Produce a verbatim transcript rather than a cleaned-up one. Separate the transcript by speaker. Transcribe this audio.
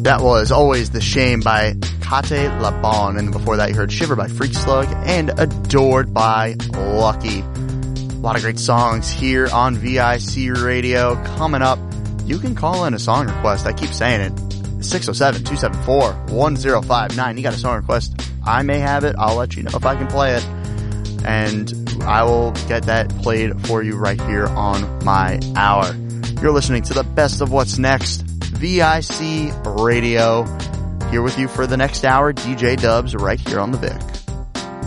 Speaker 1: That was Always the Shame by Kate LaBon, and before that you heard Shiver by Freak Slug and Adored by Lucky. A lot of great songs here on V I C Radio. Coming up, you can call in a song request. I keep saying it. six oh seven, two seven four, one oh five nine. You got a song request, I may have it. I'll let you know if I can play it. And I will get that played for you right here on my hour. You're listening to the best of what's next. V I C Radio. Here with you for the next hour, D J Dubs right here on the Vic.